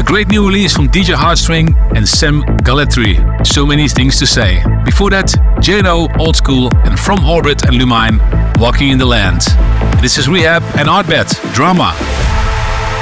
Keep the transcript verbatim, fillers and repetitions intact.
great new release from D J Heartstring and Sam Galletri. So many things to say. Before that, J N O, Old School, and From Orbit and Lumine, Walking in the Land. This is Rehab and Artbet, Drama.